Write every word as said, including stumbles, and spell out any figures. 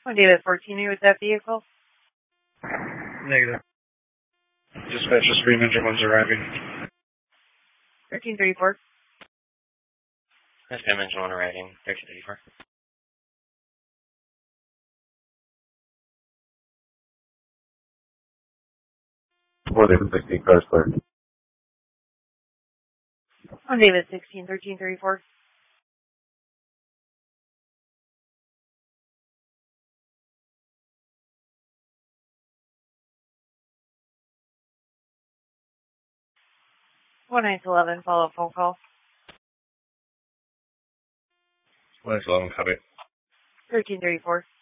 One David fourteen, are you with that vehicle? Negative. Dispatch, just three Ninja ones arriving. thirteen thirty-four. That's Ninja one arriving. thirteen thirty-four. Four David sixteen, cars clear. One David sixteen, thirteen thirty-four. one nine eleven, follow-up phone call. one eleven, copy. thirteen thirty-four.